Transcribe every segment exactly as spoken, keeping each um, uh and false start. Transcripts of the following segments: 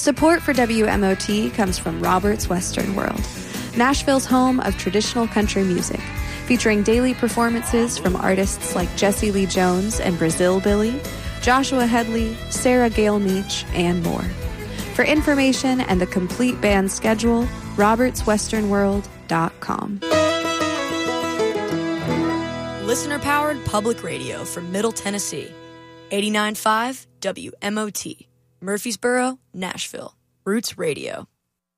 Support for W M O T comes from Robert's Western World, Nashville's home of traditional country music, featuring daily performances from artists like Jesse Lee Jones and Brazil Billy, Joshua Headley, Sarah Gale Meach, and more. For information and the complete band schedule, roberts western world dot com. Listener-powered public radio from Middle Tennessee. eighty-nine point five W M O T. Murfreesboro, Nashville. Roots Radio.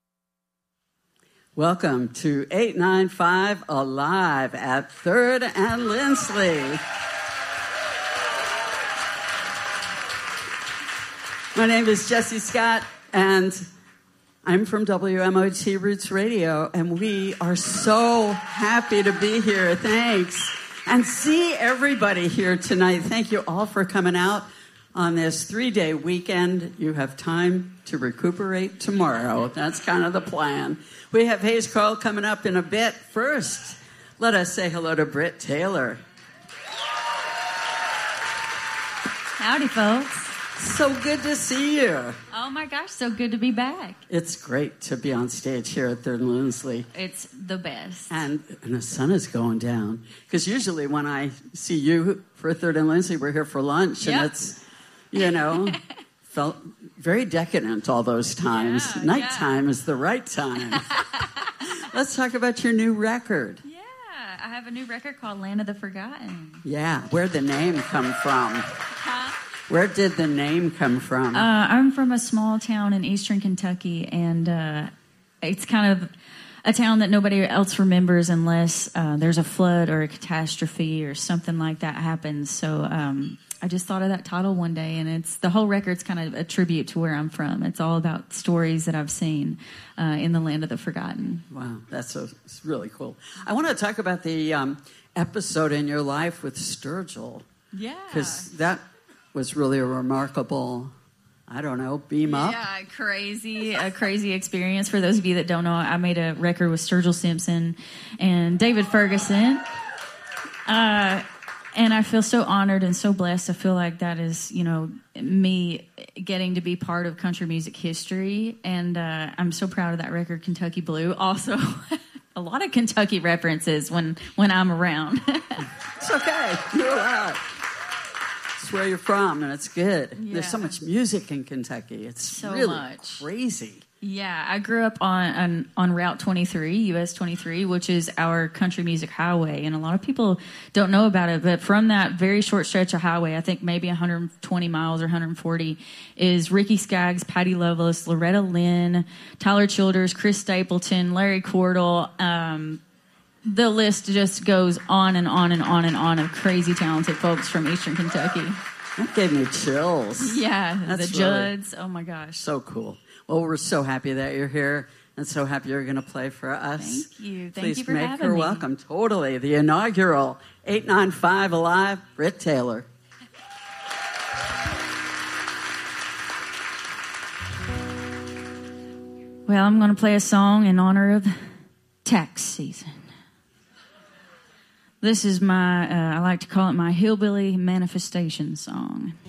Welcome to eight ninety-five Alive at third and Lindsley. My name is Jessie Scott, and I'm from W M O T Roots Radio, and we are so happy to be here. Thanks. And see everybody here tonight. Thank you all for coming out on this three-day weekend. You have time to recuperate tomorrow. That's kind of the plan. We have Hayes Carl coming up in a bit. First, let us say hello to Britt Taylor. Howdy, folks. So good to see you. Oh, my gosh, so good to be back. It's great to be on stage here at Third and Lindsley. It's the best. And, and the sun is going down. Because usually when I see you for Third and Lindsley, we're here for lunch. Yep. And it's, you know, felt very decadent all those times. Yeah, Nighttime yeah. is the right time. Let's talk about your new record. Yeah, I have a new record called Land of the Forgotten. Yeah, where'd the name come from? Huh? Where did the name come from? Uh, I'm from a small town in eastern Kentucky, and uh, it's kind of a town that nobody else remembers unless uh, there's a flood or a catastrophe or something like that happens. So um, I just thought of that title one day, and it's the whole record's kind of a tribute to where I'm from. It's all about stories that I've seen uh, in the land of the forgotten. Wow, that's so, it's really cool. I want to talk about the um, episode in your life with Sturgill. Yeah. Because that was really a remarkable, I don't know, beam up. Yeah, crazy, a crazy experience. For those of you that don't know, I made a record with Sturgill Simpson and David Ferguson. Uh, and I feel so honored and so blessed. I feel like that is, you know, me getting to be part of country music history. And uh, I'm so proud of that record, Kentucky Blue. Also, a lot of Kentucky references when, when I'm around. It's okay. You're allowed. It's where you're from, and it's good. Yeah. There's so much music in Kentucky. It's So really much. crazy. Yeah, I grew up on, on on Route twenty-three, U S twenty-three, which is our country music highway, and a lot of people don't know about it, but from that very short stretch of highway, I think maybe one hundred twenty miles or one hundred forty, is Ricky Skaggs, Patty Loveless, Loretta Lynn, Tyler Childers, Chris Stapleton, Larry Cordell. Um, the list just goes on and on and on and on of crazy talented folks from Eastern Kentucky. That gave me chills. Yeah, That's the Judds. Oh, my gosh. So cool. Well, we're so happy that you're here and so happy you're going to play for us. Thank you. Thank Please you for make having her me. welcome. Totally. The inaugural eight ninety-five Alive, Britt Taylor. Well, I'm going to play a song in honor of tax season. This is my, uh, I like to call it my hillbilly manifestation song.